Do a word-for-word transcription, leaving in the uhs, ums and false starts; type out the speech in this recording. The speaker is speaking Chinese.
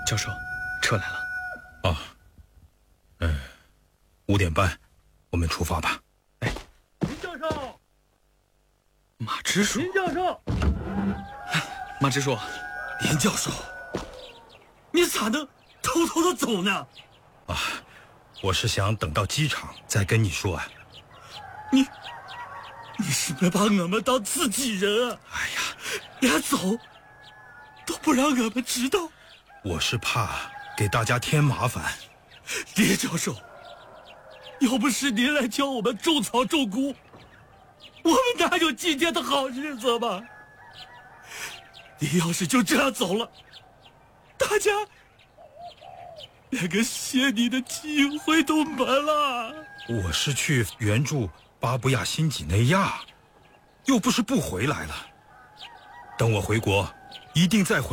教授，车来了。 啊，嗯，五点半，我们出发吧。 哎， 林教授， 马支书， 林教授， 马支书， 林教授，你咋能偷偷的走呢？ 啊，我是想等到机场再跟你说啊。 你，你是不是把我们当自己人啊？ 哎呀， 连走都不让我们知道。 我是怕给大家添麻烦。 林教授，要不是您来教我们种草种谷，我们哪有今天的好日子嘛？你要是就这样走了，大家连个谢你的机会都没了。 我是去援助巴布亚新几内亚，又不是不回来了。等我回国，一定再回。